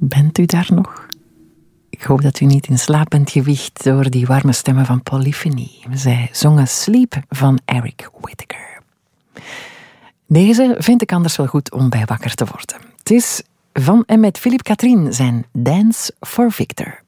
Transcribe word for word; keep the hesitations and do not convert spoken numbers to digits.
Bent u daar nog? Ik hoop dat u niet in slaap bent gewiegd door die warme stemmen van Polyphony. Zij zongen Sleep van Eric Whitacre. Deze vind ik anders wel goed om bij wakker te worden. Het is van en met Philippe Catherine zijn Dance for Victor.